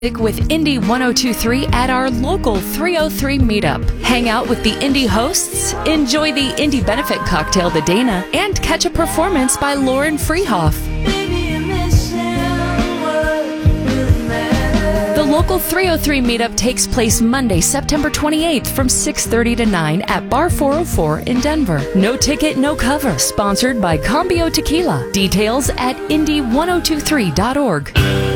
with Indy 1023 at our local 303 meetup. Hang out with the Indy hosts, enjoy the Indy benefit cocktail The Dana, and catch a performance by Lauren Freehoff. The local 303 meetup takes place Monday, September 28th from 6:30 to 9 at Bar 404 in Denver. No ticket, no cover. Sponsored by Cambio Tequila. Details at indy1023.org.